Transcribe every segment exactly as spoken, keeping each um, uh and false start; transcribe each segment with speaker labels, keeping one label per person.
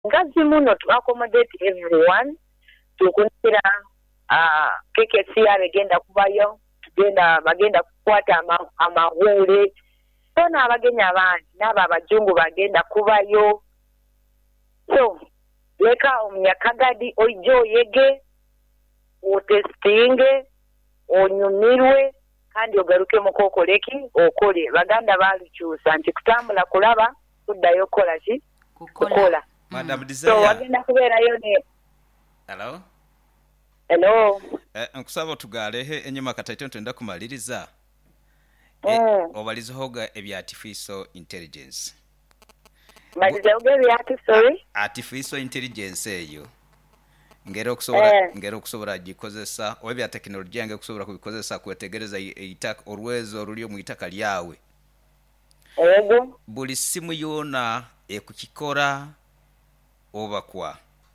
Speaker 1: ngazi muno to accommodate everyone tukunira ah K K C abegenda kubayo tugenda bagenda kukwata amahule tona abagenya abandi naba abajungu bagenda kubayo so leka omyakagadi ojo yege otestinge onyumirwe kandi ogaruke mukokoleki okole baganda balukyusa nti kutambula kulaba kuddayo kola ki kukola
Speaker 2: Madam Desire
Speaker 1: so wagenda kubeerayo ne
Speaker 2: Hello
Speaker 1: Hello
Speaker 2: eh nkusaba tugalehe enyuma kataito ntenda kumaliriza
Speaker 1: eh
Speaker 2: e, obalizohoga ebya artificial intelligence
Speaker 1: Maliza ugebi ati sorry
Speaker 2: artificial intelligence eyo ngero kusobora
Speaker 1: eh.
Speaker 2: ngero kusobora gikozesa obya technology yange kusobora kubikozesa kwetegereza itaka orwezo rulio mu itaka lyawe
Speaker 1: Ego
Speaker 2: buli simu yona ekukikora oba kwa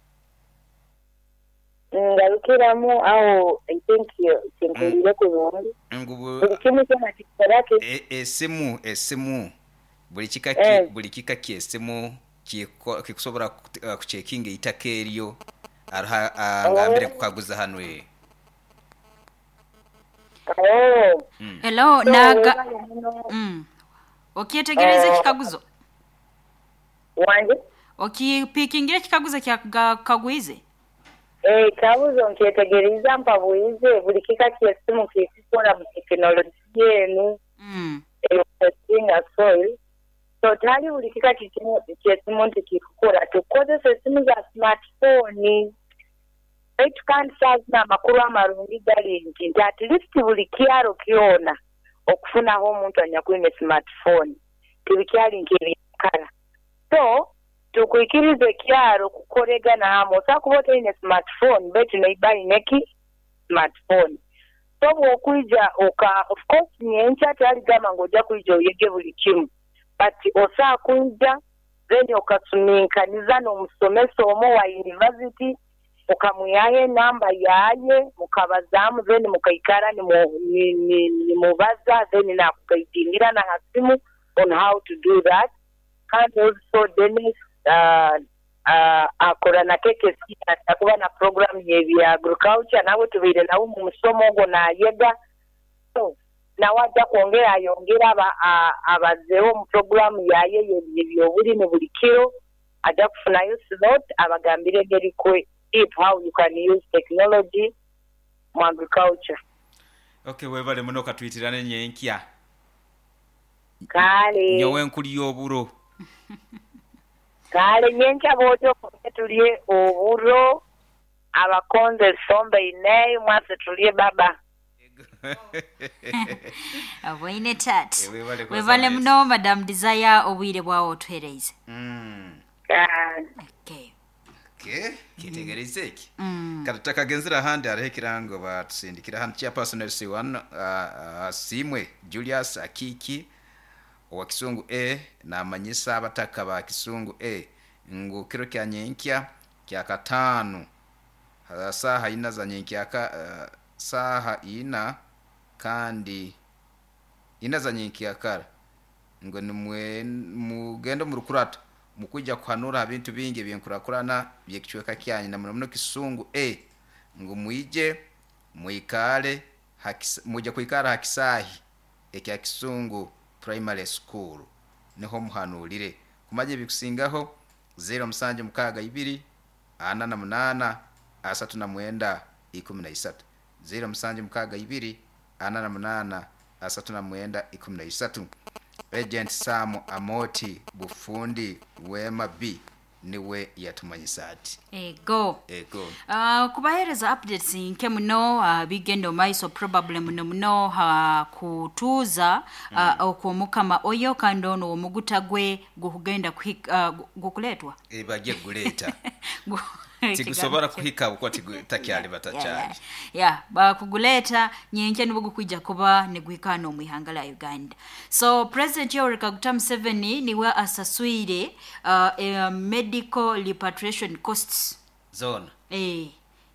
Speaker 1: ngalukiramu au I think you tinkulire kurundi
Speaker 2: ngubu
Speaker 1: buli kimu cyona kikorake
Speaker 2: e, esimu esimu buli kikaki
Speaker 1: eh.
Speaker 2: buli kikaki esimu kikusobora kucheckinga itaka eryo araha ngambire kukaguza hano e
Speaker 1: oh
Speaker 2: mm.
Speaker 3: Hello
Speaker 1: so,
Speaker 3: naga mm okietegereza uh, kikaguzo
Speaker 1: wanje
Speaker 3: okipikingira kikaguzo kya kagwize
Speaker 1: eh kabuzo nkietegereza mpabuize buli kikaki esimu kikikora mu technology yenu
Speaker 3: mm
Speaker 1: eh singa soil so tali buli kikaki kyesimu ntikikora tukozesa esimu za smartphone eight can't charge na makuru amarungi gali nti at least buli kyaro kiona okufuna ho omuntu anyakwine smartphone tibikyali nkebikala so tukuikirize kyaro kukorega na amo sakubote ine smartphone beti neibai neki smartphone so bwokuija oka of course nyencha tali gama ngoja kuija uyege buli kimu but osa kuija then okasuminka nizano musomeso omo wa university ukamuyaye namba yaye mukabazamu then mukaikara ni ni, ni, ni mubaza then na kukaidingira na hasimu on how to do that and also Dennis uh, uh, akora na K K C atakuwa na program ya agriculture nawe tubire na umu musomo ngo na yega so na waja kuongera ayongera aba abazeo mu program yaye yebyo buri mu bulikiro aja kufuna yo slot abagambire geri kwe if how you can use technology mu agriculture.
Speaker 2: Okay, webale muno katwitirane nyenkya.
Speaker 1: Kale.
Speaker 2: Nyowe nkuli yoburo.
Speaker 1: Kale nyenkya bojo tulie oburo abakonze sombe ine mwase tulie baba.
Speaker 3: Abwine tat. Webale muno Madam Desire obwire bwawo otwereize.
Speaker 2: Mm.
Speaker 3: Okay.
Speaker 2: Okay, kitegereze ki.
Speaker 3: Mm.
Speaker 2: Kataka genzira handi arahe kirango batsindikira handi cha personal C one uh, uh, Simwe Julius Akiki wa Kisungu A na manyisa abataka ba Kisungu A ngo kiro kya nyenkya kya katanu uh, saha ina za nyenkya ka uh, saha ina kandi ina za nyenkya kara ngo nimwe mugendo mu rukurata mukujja kwanura abintu bingi byenkurakurana byekichweka kyanyi na muno Kisungu e ngo muije muikale mujja kuikara hakisahi ekya Kisungu primary school niho muhanulire kumaje bikusingaho zero musanje mukaga ibiri ana na munana asatu na mwenda ikumi na isatu zero musanje mukaga ibiri ana na munana asatu na mwenda ikumi na isatu. Agent Sam Amoti Bufundi Wema B niwe yatumanyisati.
Speaker 3: Ego.
Speaker 2: Ego.
Speaker 3: Uh, kubahereza updates nke muno uh, bigendo maiso probably muno muno uh, kutuza uh, mm. okumukama oyo kandono omugutagwe gukugenda uh, gukuletwa.
Speaker 2: Ebaje guleta. Tigusobora kuhika uko takyali batachali.
Speaker 3: Yeah, yeah. Ba kuguleta nyenke nibugu kujja kuba negwikano mwihangala Uganda. So President Yoweri Kaguta Museveni niwe asaswire uh, uh, medical repatriation costs
Speaker 2: zone.
Speaker 3: Eh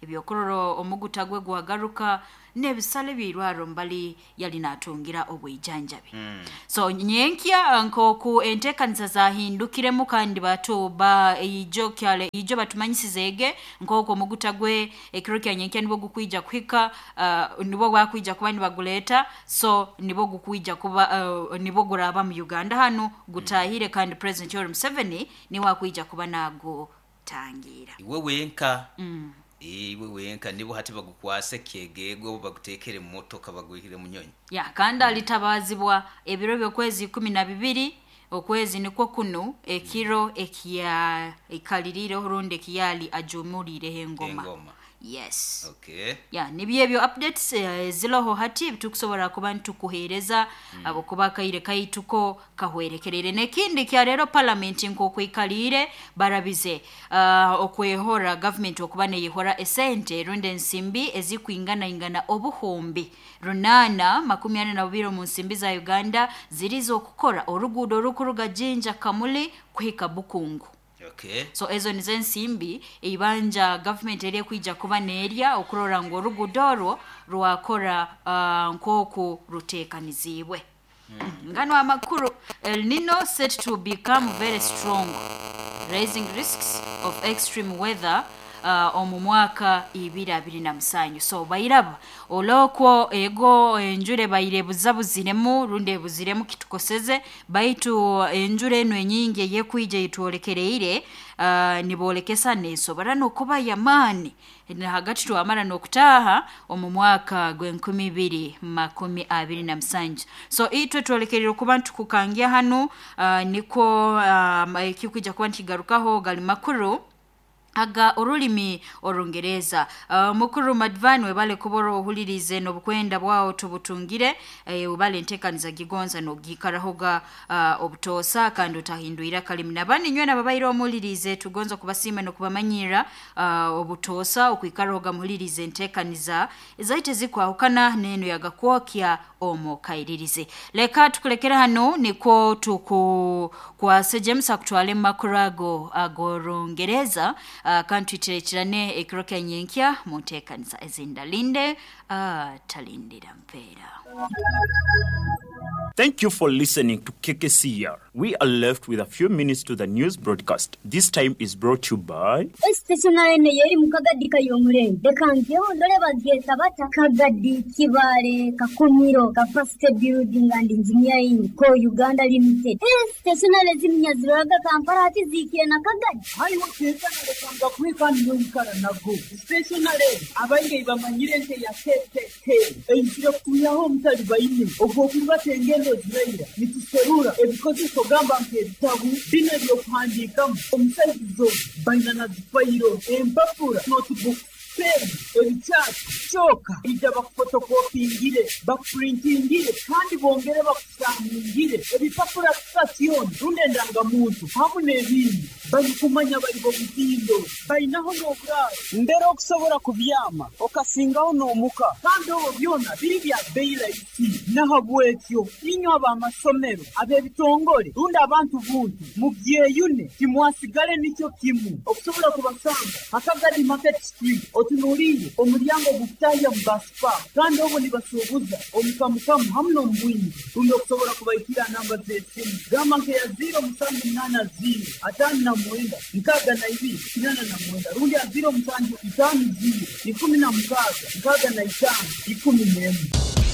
Speaker 3: ebyokororo omugutagwe guhagaruka nebisale birwaro mbali yali natungira obwijanjabi mm. so nyenkya nkoku entekanisa zahindukiremu kandi bato ba ijo kyale ijo batumanyisizege nkoko omugutagwe ekirokya nyenkya nibo gukwija kwika uh, nibo bakwija kuba nibaguleta so nibo gukwija kuba uh, nibo guraba mu Uganda hano gutahire mm. kandi President Yoweri Museveni ni wakwija kuba nago tangira
Speaker 2: iwe wenka
Speaker 3: mm.
Speaker 2: iwe wenka nibo hati bagukwase kegego bagutekere mu motoka baguhire munyonyi
Speaker 3: ya kandi alitabazibwa ebiro byokwezi kumi na bibiri okwezi nikwo kuno ekiro ekiya ikalirire horonde kiyali ajumurire hengoma
Speaker 2: engoma.
Speaker 3: Yes.
Speaker 2: Okay.
Speaker 3: Yeah, nibyebyo updates uh, ziloho hati tukusobora kuba ntukuhereza mm. abo kubaka ile kaituko kahwerekerere nekindi kya rero parliament nko kwikalire barabize uh, okwehora government okubane yehora esente runde nsimbi ezikwingana ingana obuhombi runana makumi ane na bubiri mu nsimbi za Uganda zirizo kukora orugudo rukuruga jinja kamuli kwika bukungu.
Speaker 2: Okay.
Speaker 3: So ezo nize nsimbi ibanja government eri kwija kuba neria okurora ngo rugudoro rwakora uh, nkoku rutekanizibwe mm. ngano amakuru El Nino set to become very strong, raising risks of extreme weather uh, omu mwaka ibiri abiri na musanju. So bayiraba oloko ego enjure bayirebuza buziremu runde buziremu kitukoseze baitu enjure eno enyingi yekwije ituolekereire uh, nibolekesa neso barano kuba yamani na hagati tu amara nokutaha omu mwaka gwenkumi ibiri makumi abiri na musanju. So itwe tuolekerero kuba ntukukangia hano uh, niko uh, kikwija kuba ntigarukaho gali makuru aga urulimi orungereza uh, mukuru madvani webale kuboro ohulirize no bukwenda bwao tubutungire uh, ubale ntekaniza gigonza no gikarahoga uh, obutosa kandi utahinduira kalimi nabani nywena babairo omulirize tugonza kubasima no kubamanyira uh, obutosa okwikarahoga mulirize ntekaniza zaite zikwa ukana neno yagakwokya omo kairirize leka tukulekera hano niko tuku kwa James akutwale makurago agorungereza uh, kantu itirekirane ekiroka nyenkya mutekanisa ezindalinde uh, talindira mpera.
Speaker 4: Thank you for listening to K K C R. We are left with a few minutes to the news broadcast. This time is brought to you by
Speaker 5: Stationary Neyeri Mukagadi Kayomure. The Kantio Doleva Tabata Kagadi Kibare Kakumiro Capacity Building and Engineering Co Uganda Limited. Stationary Zimia Zraga Kamparati Ziki and Kagadi.
Speaker 6: I want to say that we can't use Karanago. Stationary Abai Bamanirente Yasete and Yokuya Home Talibaini of Okuba Tengelo Zreya. Nituserura ebikozi kogamba nk'ebitabu bino by'okuhandikamu omusaizo bainana zifayiro empapula notebook pen ebicaati kyoka ija bakufotokopingire bakuprintingire kandi bongere bakusamingire ebipapula sitasioni runde ndangamuntu hamu n'ebindi bayikumanya bali b'obutindo bayinaho n'oburaaro mbere okusobola kubyama okasingaho n'omuka kandi obwo byona biri bya beyirayiti nahabwekyo inyo abamasomero ab'ebitongole rundi abantu buntu mubyeyune timwasigale nicyo kimu okusobola kubasanga Akagadi Market Street otunulire omulyango gutaya mu baspa kandi obwo nibasuubuza omukamukamu hamu n'omubwingi rundi okusobola kubayitira namba z'essimu gamba nke ya zero musanju munana zero ataano na mwenda nkaaga na ibiri kinana na mwenda rundi ya zero musanju itaano zero ikumi na mukaaga nkaaga na itaano ikumi n'emu.